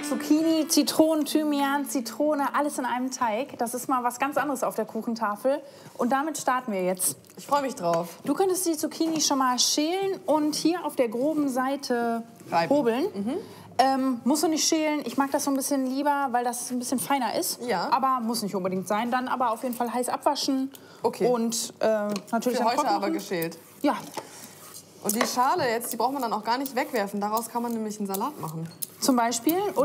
Zucchini, Zitronen, Thymian, Zitrone, alles in einem Teig. Das ist mal was ganz anderes auf der Kuchentafel. Und damit starten wir jetzt. Ich freue mich drauf. Du könntest die Zucchini schon mal schälen und hier auf der groben Seite hobeln. Musst du nicht schälen. Ich mag das so ein bisschen lieber, weil das ein bisschen feiner ist. Ja. Aber muss nicht unbedingt sein. Dann aber auf jeden Fall heiß abwaschen. Okay. Und natürlich Für dann heute trocken aber machen. geschält. Ja. Und die Schale jetzt, die braucht man dann auch gar nicht wegwerfen. Daraus kann man nämlich einen Salat machen. Zum Beispiel.